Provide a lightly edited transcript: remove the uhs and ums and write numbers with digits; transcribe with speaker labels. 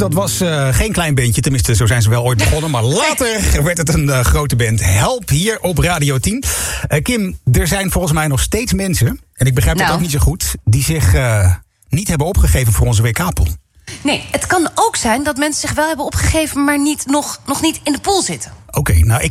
Speaker 1: dat was geen klein bandje. Tenminste, zo zijn ze wel ooit begonnen. Maar later werd het een grote band. Help, hier op Radio 10. Kim, er zijn volgens mij nog steeds mensen... en ik begrijp dat ook niet zo goed... die zich niet hebben opgegeven voor onze WK-pool.
Speaker 2: Nee, het kan ook zijn dat mensen zich wel hebben opgegeven... maar nog niet in de pool zitten.
Speaker 1: Oké, nou,